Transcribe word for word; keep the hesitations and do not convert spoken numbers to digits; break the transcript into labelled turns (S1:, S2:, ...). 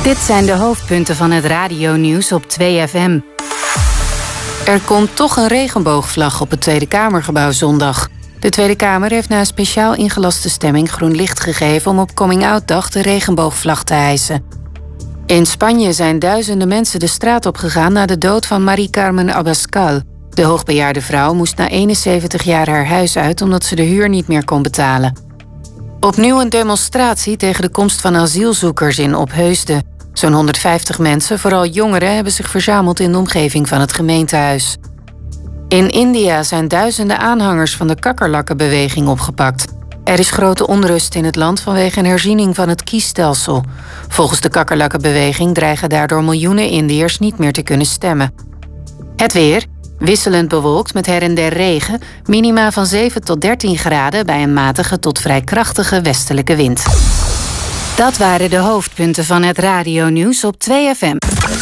S1: Dit zijn de hoofdpunten van het radionieuws op twee F M. Er komt toch een regenboogvlag op het Tweede Kamergebouw zondag. De Tweede Kamer heeft na een speciaal ingelaste stemming groen licht gegeven om op Coming-out-dag de regenboogvlag te hijsen. In Spanje zijn duizenden mensen de straat opgegaan na de dood van Mari Carmen Abascal. De hoogbejaarde vrouw moest na eenenzeventig jaar haar huis uit omdat ze de huur niet meer kon betalen. Opnieuw een demonstratie tegen de komst van asielzoekers in Opheusden. Zo'n honderdvijftig mensen, vooral jongeren, hebben zich verzameld in de omgeving van het gemeentehuis. In India zijn duizenden aanhangers van de kakkerlakkenbeweging opgepakt. Er is grote onrust in het land vanwege een herziening van het kiesstelsel. Volgens de kakkerlakkenbeweging dreigen daardoor miljoenen Indiërs niet meer te kunnen stemmen. Het weer. Wisselend bewolkt met her en der regen. Minima van zeven tot dertien graden bij een matige tot vrij krachtige westelijke wind. Dat waren de hoofdpunten van het radionieuws op twee F M.